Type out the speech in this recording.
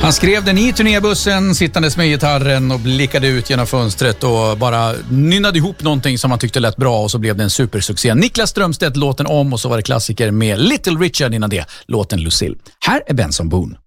Han skrev den i turnébussen, sittandes med gitarren och blickade ut genom fönstret och bara nynnade ihop någonting som han tyckte lät bra och så blev det en supersuccé. Niklas Strömstedt låten om och så var det klassiker med Little Richard innan det, låten Lucille. Här är Benson Boone.